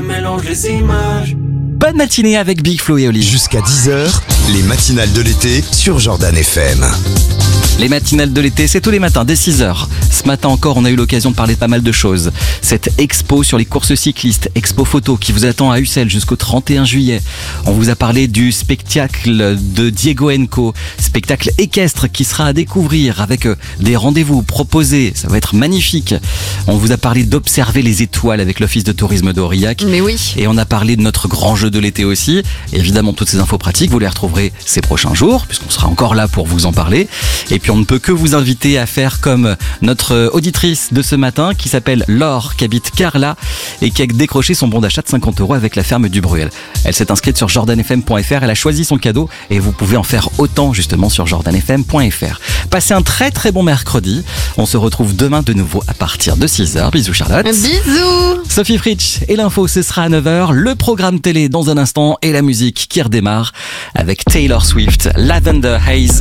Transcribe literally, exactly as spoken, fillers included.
mélange les images. Bonne matinée avec Big Flo et Oli. Jusqu'à dix heures, les matinales de l'été sur Jordan F M. Les matinales de l'été, c'est tous les matins dès six heures. Ce matin encore, on a eu l'occasion de parler de pas mal de choses. Cette expo sur les courses cyclistes, expo photo qui vous attend à Ussel jusqu'au trente et un juillet. On vous a parlé du spectacle de Diego Enco, spectacle équestre qui sera à découvrir avec des rendez-vous proposés. Ça va être magnifique. On vous a parlé d'observer les étoiles avec l'Office de tourisme d'Aurillac. Mais oui. Et on a parlé de notre grand jeu de l'été aussi. Évidemment, toutes ces infos pratiques, vous les retrouverez ces prochains jours, puisqu'on sera encore là pour vous en parler. Et puis on ne peut que vous inviter à faire comme notre auditrice de ce matin qui s'appelle Laure, qui habite Carla et qui a décroché son bon d'achat de cinquante euros avec la ferme du Bruel. Elle s'est inscrite sur jordan f m point f r, elle a choisi son cadeau et vous pouvez en faire autant justement sur jordan f m point f r. Passez un très très bon mercredi. On se retrouve demain de nouveau à partir de six heures. Bisous Charlotte. Bisous. Sophie Fritsch et l'info, ce sera à neuf heures. Le programme télé dans un instant et la musique qui redémarre avec Taylor Swift, Lavender Haze.